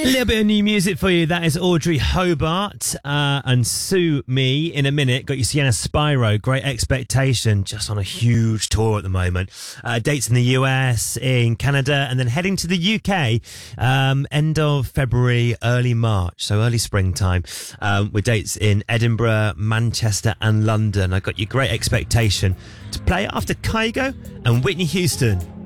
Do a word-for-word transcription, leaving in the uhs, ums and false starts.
little bit of new music for you. That is Audrey Hobart uh, and Sue Me. In a minute, got you Sienna Spyro, Great Expectation, just on a huge tour at the moment. Uh, dates in the U S, in Canada, and then heading to the U K um, end of February, early March, so early springtime, um, with dates in Edinburgh, Manchester and London. I got you Great Expectation to play after Kygo and Whitney Houston.